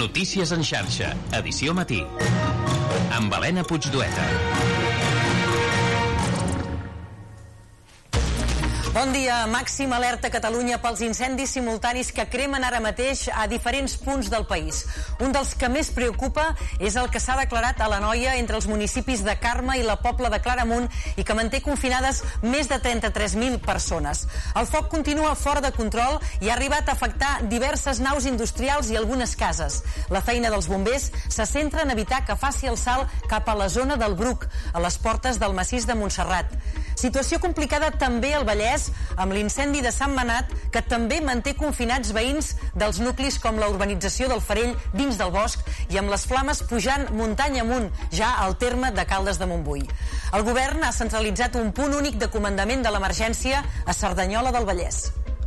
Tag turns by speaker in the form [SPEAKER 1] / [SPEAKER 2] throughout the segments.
[SPEAKER 1] Notícies en xarxa, edició matí. Amb Helena Puigdueta.
[SPEAKER 2] Bon dia. Màxima alerta a Catalunya pels incendis simultanis que cremen ara mateix a diferents punts del país. Un dels que més preocupa és el que s'ha declarat a l'Anoia entre els municipis de Carme i la Pobla de Claramunt i que manté confinades més de 33.000 persones. El foc continua fora de control i ha arribat a afectar diverses naus industrials i algunes cases. La feina dels bombers se centra en evitar que faci el salt cap a la zona del Bruc, a les portes del massís de Montserrat. Situació complicada també al Vallès, amb l'incendi de Sant Manat, que també manté confinats veïns dels nuclis com la urbanització del Farell dins del bosc i amb les flames pujant muntanya amunt, ja al terme de Caldes de Montbui. El govern ha centralitzat un punt únic de comandament de l'emergència a Cerdanyola del Vallès.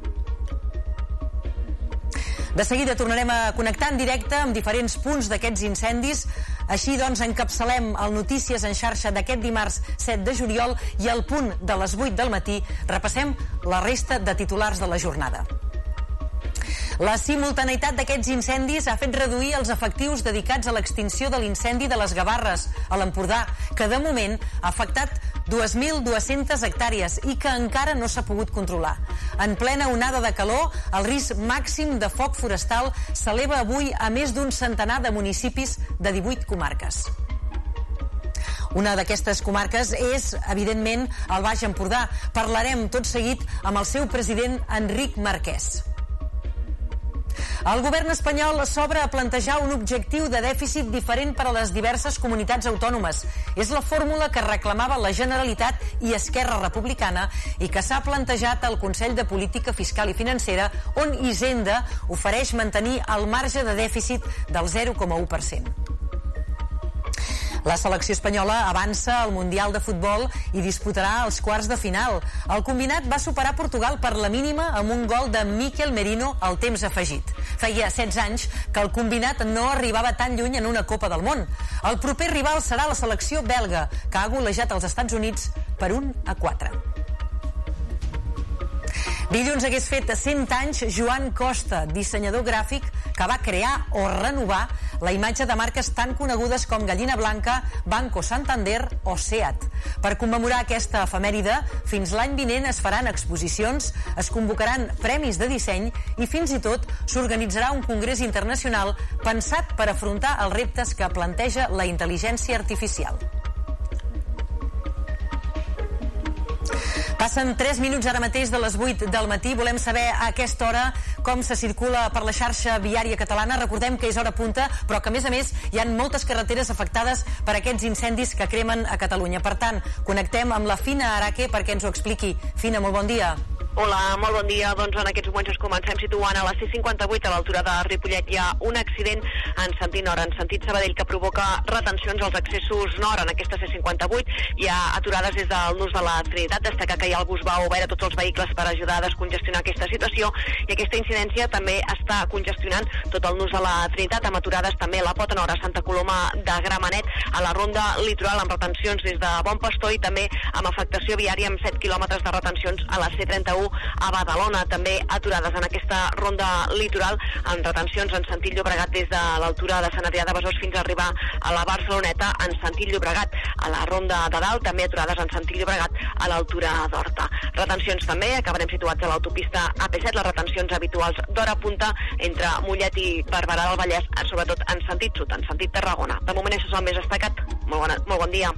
[SPEAKER 2] De seguida tornarem a connectar en directe amb diferents punts d'aquests incendis. Així doncs encapçalem el Notícies en xarxa d'aquest dimarts 7 de juliol i al punt de les 8 del matí repassem la resta de titulars de la jornada. La simultaneïtat d'aquests incendis ha fet reduir els efectius dedicats a l'extinció de l'incendi de les Gavarres, a l'Empordà, que de moment ha afectat 2.200 hectàrees i que encara no s'ha pogut controlar. En plena onada de calor, el risc màxim de foc forestal s'eleva avui a més d'un centenar de municipis de 18 comarques. Una d'aquestes comarques és, evidentment, el Baix Empordà. Parlarem tot seguit amb el seu president, Enric Marquès. El govern espanyol s'obre a plantejar un objectiu de dèficit diferent per a les diverses comunitats autònomes. És la fórmula que reclamava la Generalitat i Esquerra Republicana i que s'ha plantejat al Consell de Política Fiscal i Financera, on Hisenda ofereix mantenir el marge de dèficit del 0,1%. La selecció espanyola avança al Mundial de Futbol i disputarà els quarts de final. El combinat va superar Portugal per la mínima amb un gol de Mikel Merino al temps afegit. Feia 16 anys que el combinat no arribava tan lluny en una Copa del Món. El proper rival serà la selecció belga, que ha golejat els Estats Units per 1-4. Dilluns hagués fet 100 anys Joan Costa, dissenyador gràfic que va crear o renovar la imatge de marques tan conegudes com Gallina Blanca, Banco Santander o SEAT. Per commemorar aquesta efemèride, fins l'any vinent es faran exposicions, es convocaran premis de disseny i fins i tot s'organitzarà un congrés internacional pensat per afrontar els reptes que planteja la intel·ligència artificial. Passen 3 minuts ara mateix de les 8 del matí. Volem saber a aquesta hora com se circula per la xarxa viària catalana. Recordem que és hora punta, però que a més hi ha moltes carreteres afectades per aquests incendis que cremen a Catalunya. Per tant, connectem amb la Fina Araque perquè ens ho expliqui. Fina, molt bon dia.
[SPEAKER 3] Hola, molt bon dia. Doncs en aquests moments ens comencem situant a la C58 a l'altura de Ripollet. Hi ha un accident en sentit nord, en sentit Sabadell, que provoca retencions als accessos nord en aquesta C58. Hi ha aturades des del nus de la Trinitat. Destacar que hi ha el bus va obert a tots els vehicles per ajudar a descongestionar aquesta situació i aquesta incidència també està congestionant tot el nus de la Trinitat, amb aturades també a la Pota Nord, a Santa Coloma de Gramenet, a la ronda litoral amb retencions des de Bon Pastor i també amb afectació viària amb 7 quilòmetres de retencions a la C31 a Badalona, també aturades en aquesta ronda litoral amb retencions en sentit Llobregat des de l'altura de Sant Adrià de Besòs fins a arribar a la Barceloneta en sentit Llobregat. A la ronda de dalt també aturades en sentit Llobregat a l'altura d'Horta. Retencions també, acabarem situats a l'autopista AP7, les retencions habituals d'hora punta entre Mollet i Barberà del Vallès, sobretot en sentit sud, en sentit Tarragona. De moment això és el més destacat. Molt bon dia.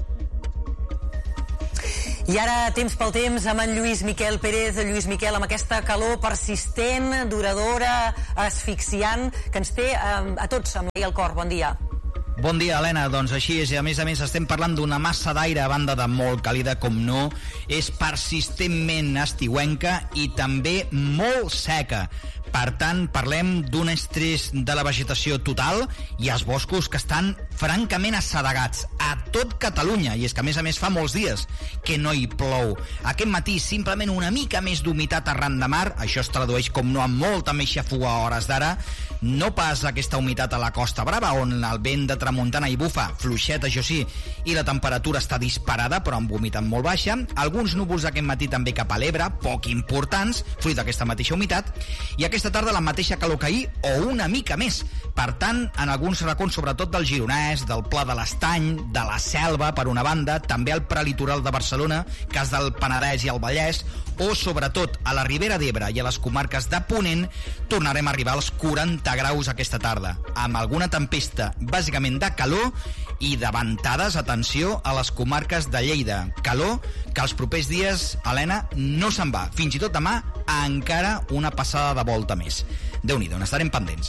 [SPEAKER 2] I ara, temps pel temps, amb en Lluís Miquel Pérez. Lluís Miquel, amb aquesta calor persistent, duradora, asfixiant, que ens té a tots amb l'ai al cor. Bon dia.
[SPEAKER 4] Bon dia, Helena. Doncs així és, i a més estem parlant d'una massa d'aire a banda de molt càlida, com no, és persistentment estiuenca i també molt seca. Per tant, parlem d'un estrès de la vegetació total i els boscos que estan francament assedegats a tot Catalunya. I és que, a més, fa molts dies que no hi plou. Aquest matí, simplement una mica més d'humitat arran de mar, això es tradueix, com no, amb molta més xafuga a hores d'ara, no pas aquesta humitat a la Costa Brava, on el vent de tramuntana hi bufa, fluixet, això sí, i la temperatura està disparada, però amb humitat molt baixa. Alguns núvols aquest matí també cap a l'Ebre, poc importants, fruit d'aquesta mateixa humitat, i aquesta tarda la mateixa calor que ahir, o una mica més. Per tant, en alguns racons, sobretot del Gironès, del Pla de l'Estany, de la Selva, per una banda, també al prelitoral de Barcelona, cas del Penedès i el Vallès, o sobretot a la Ribera d'Ebre i a les comarques de Ponent, tornarem a arribar als 40 graus aquesta tarda, amb alguna tempesta, bàsicament de calor, i de ventades, atenció, a les comarques de Lleida. Calor que els propers dies, Helena, no se'n va. Fins i tot demà, encara una passada de volta més. Déu-n'hi-do, n'estarem pendents.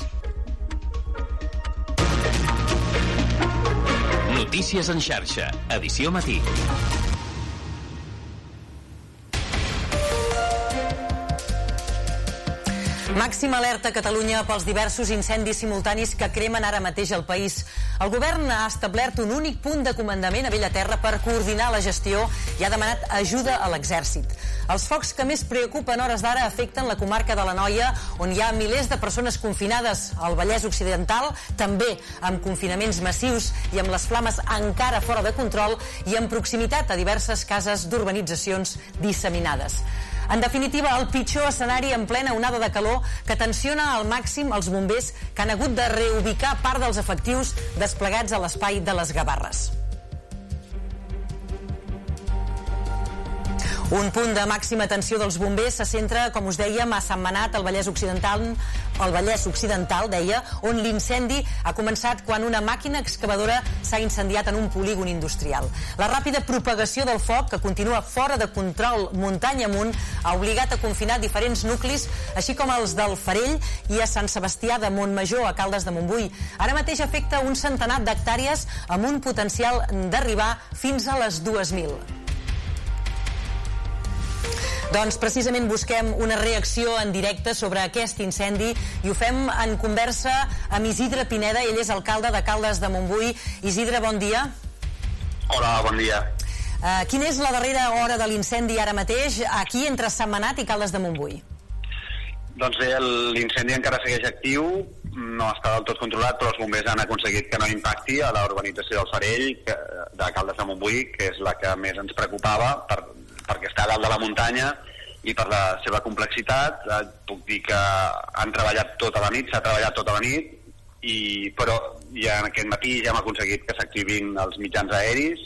[SPEAKER 1] Notícies en xarxa, edició matí.
[SPEAKER 2] Màxima alerta a Catalunya pels diversos incendis simultanis que cremen ara mateix al país. El govern ha establert un únic punt de comandament a Bellaterra per coordinar la gestió i ha demanat ajuda a l'exèrcit. Els focs que més preocupen hores d'ara afecten la comarca de l'Anoia, on hi ha milers de persones confinades. Al Vallès Occidental, també amb confinaments massius i amb les flames encara fora de control i en proximitat a diverses cases d'urbanitzacions disseminades. En definitiva, el pitjor escenari en plena onada de calor que tensiona al màxim els bombers que han hagut de reubicar part dels efectius desplegats a l'espai de les Gavarres. Un punt de màxima tensió dels bombers se centra, com us dèiem, a Sentmenat, al Vallès Occidental, deia, on l'incendi ha començat quan una màquina excavadora s'ha incendiat en un polígon industrial. La ràpida propagació del foc, que continua fora de control muntanya amunt, ha obligat a confinar diferents nuclis, així com els del Farell i a Sant Sebastià de Montmajor, a Caldes de Montbui. Ara mateix afecta un centenar d'hectàrees amb un potencial d'arribar fins a les 2.000. Doncs precisament busquem una reacció en directe sobre aquest incendi i ho fem en conversa amb Isidre Pineda. Ell és alcalde de Caldes de Montbui. Isidre, bon dia.
[SPEAKER 5] Hola, bon dia.
[SPEAKER 2] Quina és la darrera hora de l'incendi ara mateix aquí entre Sentmenat i Caldes de Montbui?
[SPEAKER 5] Doncs bé, l'incendi encara segueix actiu, no està del tot controlat, però els bombers han aconseguit que no impacti a la urbanització del Farell, de Caldes de Montbui, que és la que més ens preocupava, perquè està a dalt de la muntanya i per la seva complexitat. Puc dir que han treballat tota la nit, s'ha treballat tota la nit, però ja aquest matí ja hem aconseguit que s'activin els mitjans aeris.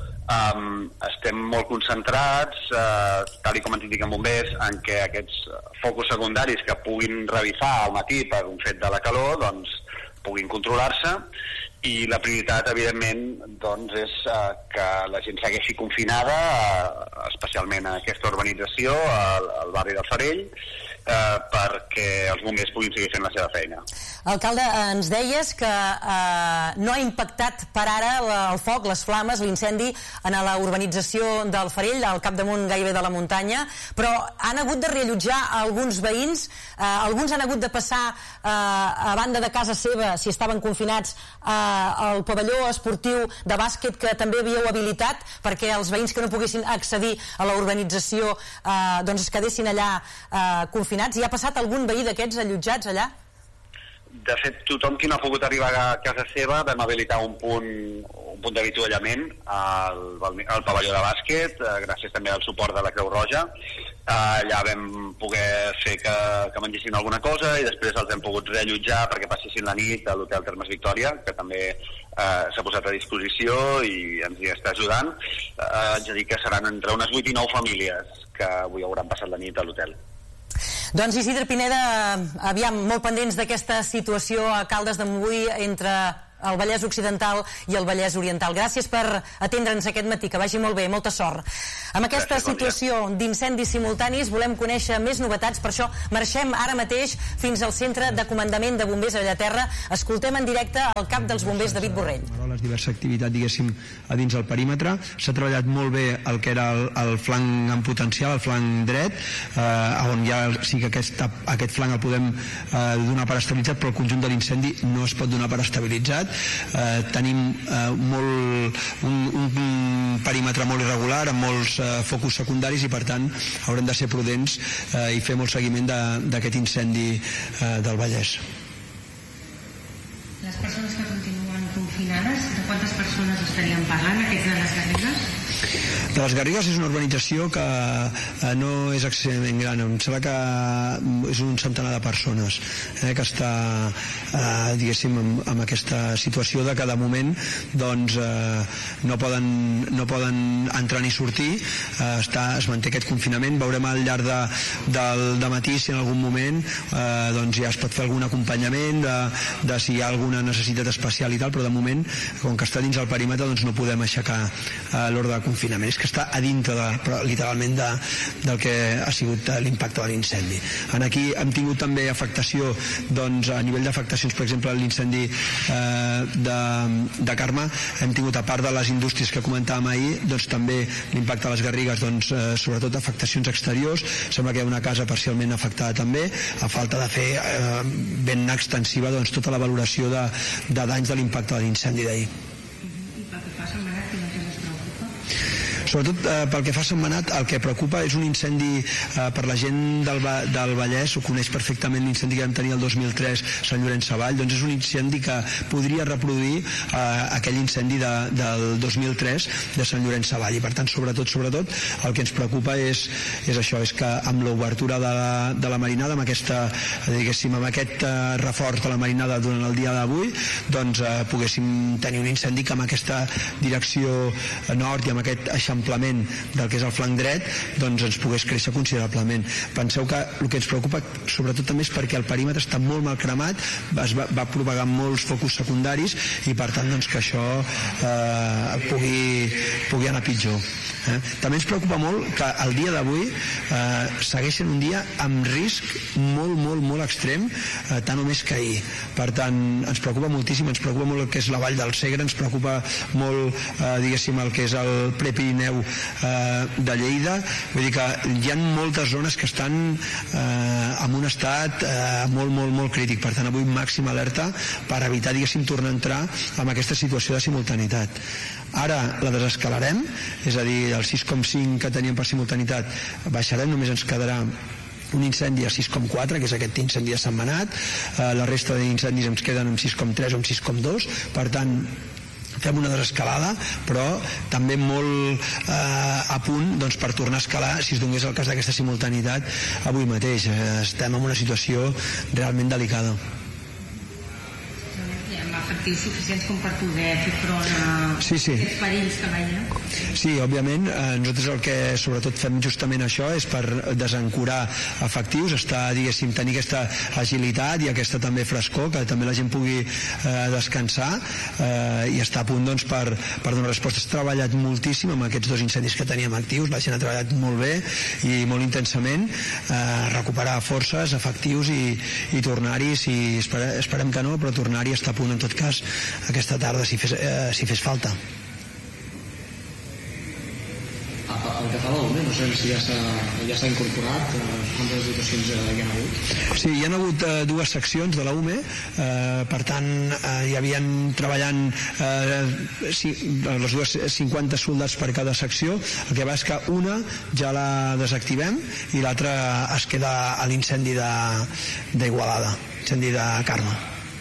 [SPEAKER 5] Estem molt concentrats, tal com ens indiquen bombers, en què aquests focus secundaris que puguin revifar al matí per un fet de la calor, doncs puguin controlar-se. I la prioritat, evidentment, doncs, és que la gent segueixi confinada, especialment a aquesta urbanització, al barri del Farell, perquè els bombers puguin seguir fent la seva feina.
[SPEAKER 2] Alcalde, ens deies que no ha impactat per ara el foc, les flames, l'incendi en la urbanització del Farell, al capdamunt gairebé de la muntanya, però han hagut de reallotjar alguns veïns, alguns han hagut de passar a banda de casa seva, si estaven confinats, al pavelló esportiu de bàsquet que també havíeu habilitat perquè els veïns que no poguessin accedir a la urbanització doncs es quedessin allà confinats. Hi ha passat algun veí d'aquests allotjats allà?
[SPEAKER 5] De fet, tothom qui no ha pogut arribar a casa seva vam habilitar un punt d'avituallament al pavelló de bàsquet, gràcies també al suport de la Creu Roja. Allà vam poder fer que mengessin alguna cosa i després els hem pogut reallotjar perquè passessin la nit a l'Hotel Termes Victòria, que també s'ha posat a disposició i ens hi està ajudant. Haig de dir que seran entre unes 8 i 9 famílies que avui hauran passat la nit a l'hotel.
[SPEAKER 2] Doncs Isidre Pineda, aviam, molt pendents d'aquesta situació a Caldes de Montbui entre el Vallès Occidental i el Vallès Oriental. Gràcies per atendre'ns aquest matí, que vagi molt bé, molta sort. Amb aquesta situació d'incendis simultanis volem conèixer més novetats, per això marxem ara mateix fins al centre de comandament de bombers a Bellaterra. Escoltem en directe el cap dels bombers, David Borrell.
[SPEAKER 6] Les diverses activitats, diguéssim, a dins del perímetre. S'ha treballat molt bé el que era el flanc en potencial, el flanc dret, on ja sí que aquest flanc el podem donar per estabilitzat, però el conjunt de l'incendi no es pot donar per estabilitzat. Tenim un perímetre molt irregular amb molts focus secundaris i per tant haurem de ser prudents i fer molt seguiment d'aquest incendi del Vallès.
[SPEAKER 7] Les persones que continuen confinades, de quantes persones estaríem parlant, aquests de les Garrigues?
[SPEAKER 6] De les Garrigues és una urbanització que no és excessivament gran, em sembla que és un centenar de persones que està diguéssim amb aquesta situació de que de moment doncs no poden entrar ni sortir, es manté aquest confinament. Veurem al llarg del dematí si en algun moment doncs ja es pot fer algun acompanyament de si hi ha alguna necessitat especial i tal, però de moment, com que està dins el perímetre, doncs no podem aixecar l'ordre de confinament. És que està a dintre literalment del que ha sigut l'impacte de l'incendi. Aquí hem tingut també afectació doncs, a nivell d'afectacions, per exemple l'incendi de Carme, hem tingut, a part de les indústries que comentàvem ahir, doncs també l'impacte a les Garrigues, doncs sobretot afectacions exteriors. Sembla que hi ha una casa parcialment afectada també, a falta de fer ben extensiva doncs tota la valoració de danys de l'impacte de l'incendi d'ahir.
[SPEAKER 7] I pel que fa a Sentmenat, quina cosa es preocupa?
[SPEAKER 6] Sobretot pel que fa a Sentmenat, el que preocupa és un incendi per la gent del Vallès, ho coneix perfectament l'incendi que vam tenir el 2003 a Sant Llorenç Savall, doncs és un incendi que podria reproduir aquell incendi del 2003 de Sant Llorenç Savall, i per tant sobretot el que ens preocupa és això, és que amb l'obertura de la marinada, amb aquest reforç de la marinada durant el dia d'avui, doncs poguéssim tenir un incendi que amb aquesta direcció nord i amb aquest eixamplament del que és el flanc dret doncs ens pogués créixer considerablement. Penseu que el que ens preocupa sobretot també és perquè el perímetre està molt mal cremat, va propagar molts focus secundaris i per tant doncs, que això pugui anar pitjor. També ens preocupa molt que el dia d'avui segueixen un dia amb risc molt extrem, tant o més que ahir. Per tant, ens preocupa moltíssim, ens preocupa molt el que és la Vall del Segre, ens preocupa molt diguéssim el que és el Prepirineu de Lleida. Vull dir que hi ha moltes zones que estan en un estat molt crític. Per tant, avui màxima alerta per evitar, diguéssim, tornar a entrar en aquesta situació de simultanitat. Ara la desescalarem, és a dir, el 6,5 que teníem per simultanitat baixarem, només ens quedarà un incendi a 6,4, que és aquest incendi de Sentmenat, la resta d'incendis ens queden amb 6,3 o amb 6,2, per tant fem una desescalada, però també molt a punt doncs, per tornar a escalar si es donés el cas d'aquesta simultanitat avui mateix. Estem en una situació realment delicada.
[SPEAKER 7] Efectius suficients com per poder fer front a aquests perills que veiem?
[SPEAKER 6] Sí, òbviament, nosaltres el que sobretot fem justament això és per desancorar efectius, diguéssim, tenir aquesta agilitat i aquesta també frescor, que també la gent pugui descansar i estar a punt doncs, per donar respostes. S'ha treballat moltíssim amb aquests dos incendis que teníem actius, la gent ha treballat molt bé i molt intensament, recuperar forces, efectius i tornar-hi, esperem que no, però tornar-hi estar a punt en tot cas aquesta tarda si fes falta.
[SPEAKER 8] Pel que fa a l'UME, no sabem si ja s'ha incorporat, quantes dotacions hi ha hagut?
[SPEAKER 6] Sí, hi ha hagut dues seccions de la UME, per tant hi havien treballant les dues 50 soldats per cada secció. El que va és que una ja la desactivem i l'altra es queda a l'incendi d'Igualada, incendi de Carme.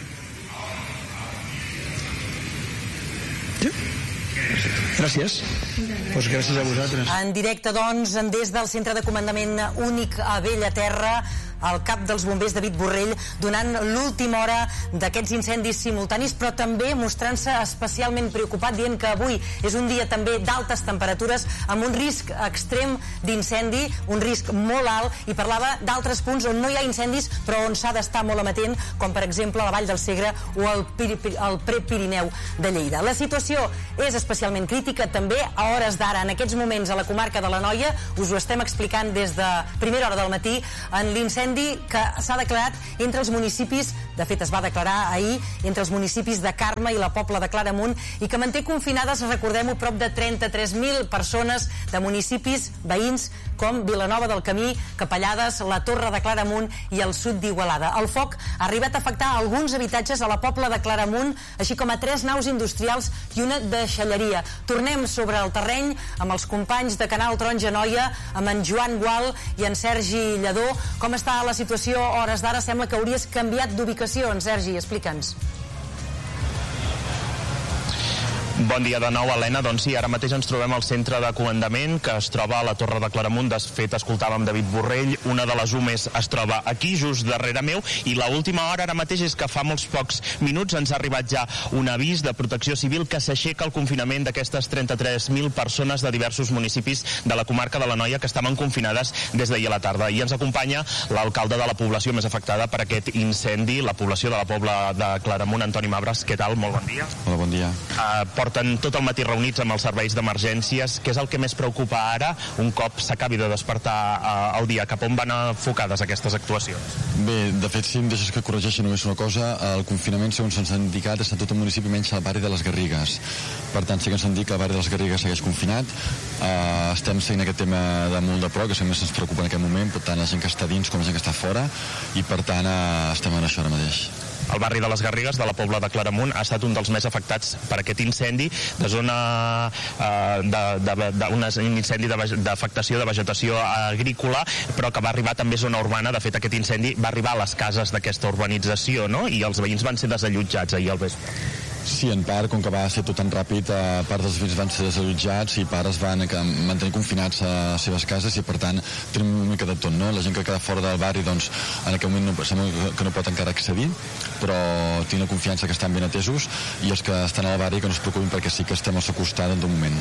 [SPEAKER 6] Gràcies. Pues gràcies a vosaltres.
[SPEAKER 2] En directe, doncs, des del Centre de Comandament Únic a Bellaterra, el cap dels bombers, David Borrell, donant l'última hora d'aquests incendis simultanis, però també mostrant-se especialment preocupat, dient que avui és un dia també d'altes temperatures, amb un risc extrem d'incendi, un risc molt alt, i parlava d'altres punts on no hi ha incendis, però on s'ha d'estar molt amatent, com per exemple la Vall del Segre o el Prepirineu de Lleida. La situació és especialment crítica també a hores d'ara, en aquests moments a la comarca de l'Anoia. Us ho estem explicant des de primera hora del matí, en l'incendi que s'ha declarat entre els municipis, de fet es va declarar ahir, entre els municipis de Carme i la Pobla de Claramunt, i que manté confinades, recordem-ho, prop de 33.000 persones de municipis veïns com Vilanova del Camí, Capellades, la Torre de Claramunt i el sud d'Igualada. El foc ha arribat a afectar alguns habitatges a la Pobla de Claramunt, així com a 3 naus industrials i una deixalleria. Tornem sobre el terreny amb els companys de Canal Taronja Noia, amb en Joan Gual i en Sergi Lledó. Com està la situació a hores d'ara? Sembla que hauries canviat d'ubicació. En Sergi, explica'ns.
[SPEAKER 9] Bon dia de nou, Helena. Doncs sí, ara mateix ens trobem al centre de comandament, que es troba a la Torre de Claramunt. De fet, escoltàvem David Borrell. Una de les UMES es troba aquí, just darrere meu, i l'última hora ara mateix és que fa molts pocs minuts ens ha arribat ja un avís de Protecció Civil que s'aixeca el confinament d'aquestes 33.000 persones de diversos municipis de la comarca de l'Anoia que estaven confinades des d'ahir a la tarda. I ens acompanya l'alcalde de la població més afectada per aquest incendi, la població de la Pobla de Claramunt, Antoni Mabres. Què tal? Molt bon dia.
[SPEAKER 10] Hola, bon dia.
[SPEAKER 9] Porten tot el matí reunits amb els serveis d'emergències. Què és el que més preocupa ara, un cop s'acabi de despertar el dia? Cap on van enfocades aquestes actuacions?
[SPEAKER 10] Bé, de fet, si em deixes que corregeixi només una cosa, el confinament, segons se'ns ha indicat, està tot el municipi menys el barri de les Garrigues. Per tant, sí que ens han dit que el barri de les Garrigues segueix confinat. Estem seguint aquest tema de molt de prop, que més ens preocupa en aquest moment, per tant, la gent que està dins com la gent que està fora, i per tant, estem en això ara mateix.
[SPEAKER 9] El barri de les Garrigues, de la Pobla de Claramunt, ha estat un dels més afectats per aquest incendi de zona un incendi d'afectació de vegetació agrícola, però que va arribar també a zona urbana. De fet, aquest incendi va arribar a les cases d'aquesta urbanització, no? I els veïns van ser desallotjats ahir al vespre.
[SPEAKER 10] Sí, en part, com que va ser tot tan ràpid, part dels veïns van ser desallotjats i part es van mantenir confinats a les seves cases i, per tant, tenim una mica de tot, no? La gent que queda fora del barri, doncs, en aquest moment sembla que no pot encara accedir, però tinc la confiança que estan ben atesos, i els que estan al barri que no es preocupin perquè sí que estem al seu costat en tot moment.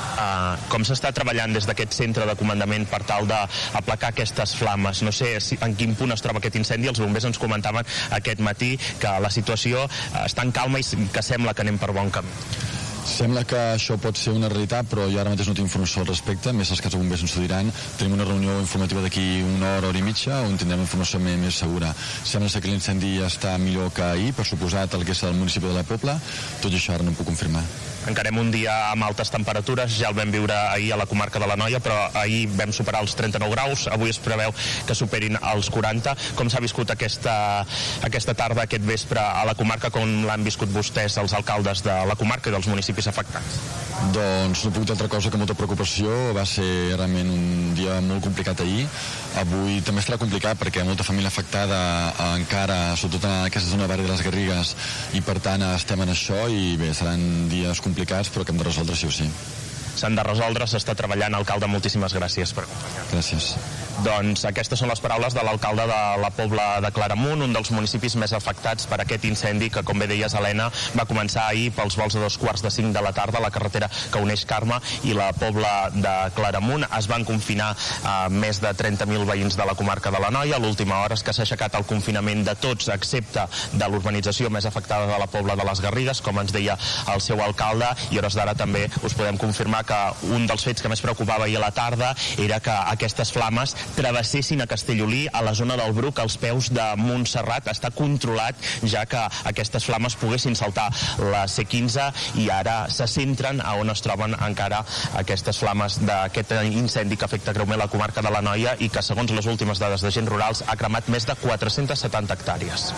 [SPEAKER 9] Com s'està treballant des d'aquest centre de comandament per tal d'aplacar aquestes flames? No sé en quin punt es troba aquest incendi. Els bombers ens comentaven aquest matí que la situació està en calma i que sembla que anem per bon camí.
[SPEAKER 10] Sembla que això pot ser una realitat, però jo ara mateix no tinc informació al respecte, més els caps de bombers ens ho diran. Tenim una reunió informativa d'aquí una hora i mitja, on tindrem informació més segura. Sembla que l'incendi està millor que ahir, per suposat el que és el municipi de la Pobla, tot i això ara no ho puc confirmar.
[SPEAKER 9] Encarem un dia amb altes temperatures, ja el vam viure ahir a la comarca de l'Anoia, però ahir vam superar els 39 graus, avui es preveu que superin els 40. Com s'ha viscut aquesta tarda, aquest vespre a la comarca, com l'han viscut vostès, els alcaldes de la comarca i dels municipis afectats?
[SPEAKER 10] Doncs no puc dir altra cosa que molta preocupació. Va ser realment un dia molt complicat ahir. Avui també estarà complicat perquè hi ha molta família afectada encara, sobretot en aquesta zona de barri de les Garrigues, i per tant estem en això i bé, seran dies complicats però que hem de resoldre sí o sí.
[SPEAKER 9] S'han de resoldre, s'està treballant. Alcalde, moltíssimes gràcies per acompanyar-nos.
[SPEAKER 10] Gràcies.
[SPEAKER 9] Doncs aquestes són les paraules de l'alcalde de la Pobla de Claramunt, un dels municipis més afectats per aquest incendi que, com bé deies, Helena, va començar ahir pels vols de 2:45 de la tarda a la carretera que uneix Carme i la Pobla de Claramunt. Es van confinar més de 30.000 veïns de la comarca de l'Anoia. A l'última hora és que s'ha aixecat el confinament de tots, excepte de l'urbanització més afectada de la Pobla de les Garrigues, com ens deia el seu alcalde, i a hores d'ara també us podem confirmar que un dels fets que més preocupava ahir a la tarda era que aquestes flames travessessin a Castellolí, a la zona del Bruc, als peus de Montserrat. Està controlat, ja que aquestes flames poguessin saltar la C15 i ara se centren a on es troben encara aquestes flames d'aquest incendi que afecta greument la comarca de l'Anoia i que, segons les últimes dades d'agents rurals, ha cremat més de 470 hectàrees.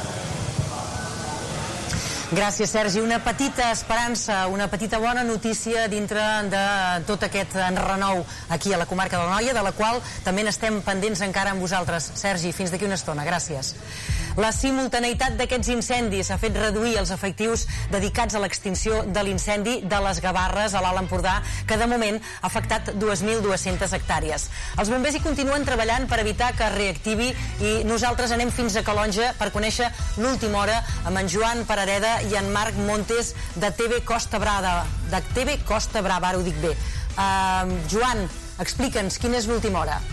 [SPEAKER 2] Gràcies, Sergi. Una petita esperança, una petita bona notícia dintre de tot aquest enrenou aquí a la comarca de l'Anoia, de la qual també n'estem pendents encara amb vosaltres. Sergi, fins d'aquí una estona. Gràcies. La simultaneïtat d'aquests incendis ha fet reduir els efectius dedicats a l'extinció de l'incendi de les Gavarres a l'Alt Empordà, que de moment ha afectat 2.200 hectàrees. Els bombers hi continuen treballant per evitar que es reactivi i nosaltres anem fins a Calonja per conèixer l'última hora amb en Joan Parareda i en Marc Montes de TV Costa Brava. Ara ho dic bé. Joan, explica'ns quina és l'última hora.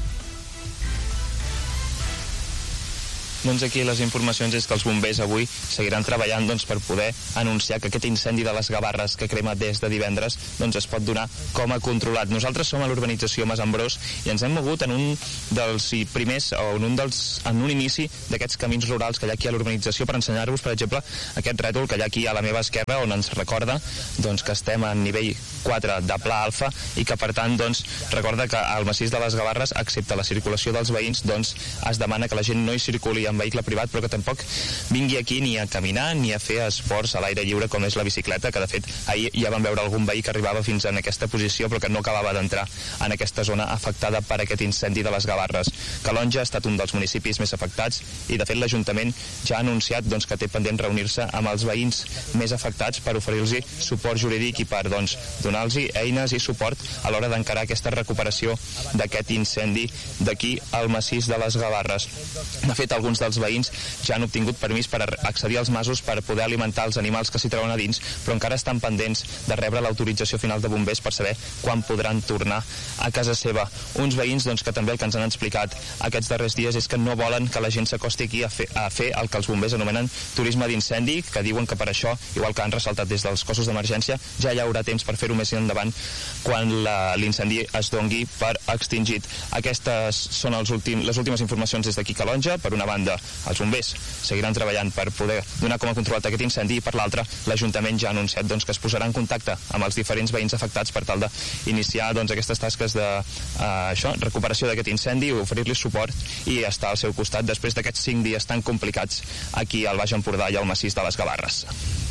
[SPEAKER 11] Doncs aquí les informacions és que els bombers avui seguiran treballant per poder anunciar que aquest incendi de les Gavarres que crema des de divendres es pot donar com a controlat. Nosaltres som a l'urbanització Mas Ambrós i ens hem mogut en un dels primers o en un inici d'aquests camins rurals que hi ha aquí a l'urbanització per ensenyar-vos, per exemple, aquest rètol que hi ha aquí a la meva esquerra on ens recorda que estem a nivell 4 de pla alfa i que per tant recorda que al massís de les Gavarres, excepte la circulació dels veïns, es demana que la gent no hi circuli en vehicle privat, però que tampoc vingui aquí ni a caminar ni a fer esports a l'aire lliure com és la bicicleta, que de fet ahir ja vam veure algun veí que arribava fins en aquesta posició però que no acabava d'entrar en aquesta zona afectada per aquest incendi de les Gavarres. Calonja ha estat un dels municipis més afectats i de fet l'Ajuntament ja ha anunciat que té pendent reunir-se amb els veïns més afectats per oferir-los suport jurídic i per donar-los eines i suport a l'hora d'encarar aquesta recuperació d'aquest incendi d'aquí al massís de les Gavarres. De fet, alguns dels veïns ja han obtingut permís per accedir als masos per poder alimentar els animals que s'hi troben a dins, però encara estan pendents de rebre l'autorització final de bombers per saber quan podran tornar a casa seva. Uns veïns que també el que ens han explicat aquests darrers dies és que no volen que la gent s'acosti aquí a fer el que els bombers anomenen turisme d'incendi, que diuen que per això, igual que han ressaltat des dels cossos d'emergència, ja hi haurà temps per fer-ho més endavant quan l'incendi es dongui per extingit. Aquestes són les últimes informacions des d'aquí Calonja. Per una banda, els bombers seguiran treballant per poder donar com a controlat aquest incendi i per l'altra, l'Ajuntament ja ha anunciat que es posarà en contacte amb els diferents veïns afectats per tal d'iniciar aquestes tasques de recuperació d'aquest incendi, oferir-los suport i estar al seu costat després d'aquests 5 dies tan complicats aquí al Baix Empordà i al massís de les Gavarres.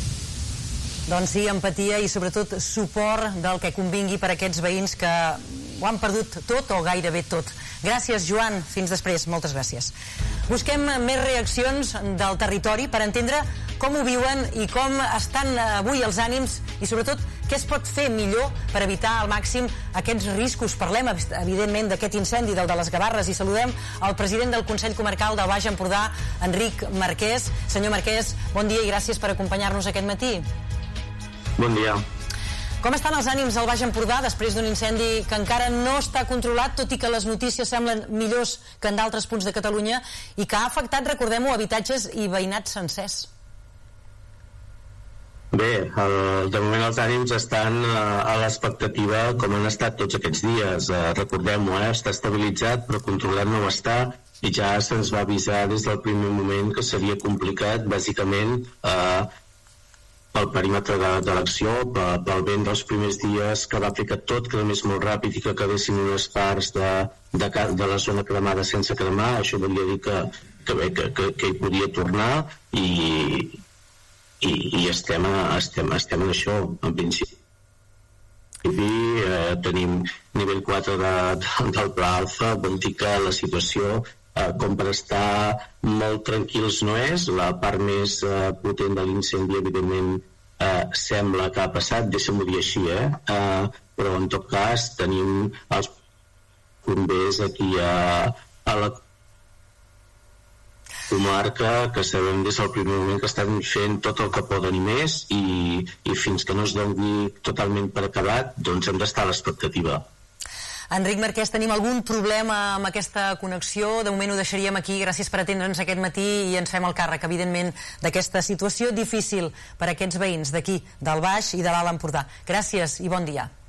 [SPEAKER 2] Doncs sí, empatia i sobretot suport del que convingui per a aquests veïns que ho han perdut tot o gairebé tot. Gràcies, Joan. Fins després. Moltes gràcies. Busquem més reaccions del territori per entendre com ho viuen i com estan avui els ànims i sobretot què es pot fer millor per evitar al màxim aquests riscos. Parlem, evidentment, d'aquest incendi, del de les Gavarres, i saludem el president del Consell Comarcal del Baix Empordà, Enric Marquès. Senyor Marquès, bon dia i gràcies per acompanyar-nos aquest matí.
[SPEAKER 12] Bon dia.
[SPEAKER 2] Com estan els ànims al Baix Empordà després d'un incendi que encara no està controlat, tot i que les notícies semblen millors que en d'altres punts de Catalunya, i que ha afectat, recordem-ho, habitatges i veïnats sencers?
[SPEAKER 12] Bé, de moment els ànims estan a l'expectativa com han estat tots aquests dies. Recordem-ho, està estabilitzat, però controlat no ho està, i ja se'ns va avisar des del primer moment que seria complicat, bàsicament, pel perímetre de l'acció, pel vent dels primers dies, que va fer que tot cremés molt ràpid i que quedessin unes parts de la zona cremada sense cremar. Això volia dir que hi podia tornar i estem en això, en principi. Tenim nivell 4 del Pla Alfa, vol dir que la situació com per estar molt tranquils no és. La part més potent de l'incendi evidentment sembla que ha passat, deixa'm-ho dir així, però en tot cas tenim els bombers aquí a la comarca que sabem des del primer moment que estan fent tot el que poden i més, i fins que no es doni totalment per acabat, doncs hem d'estar a l'expectativa.
[SPEAKER 2] Enric Marquès, tenim algun problema amb aquesta connexió? De moment ho deixaríem aquí. Gràcies per atendre'ns aquest matí i ens fem el càrrec, evidentment, d'aquesta situació difícil per a aquests veïns d'aquí, del Baix i de l'Alt Empordà. Gràcies i bon dia.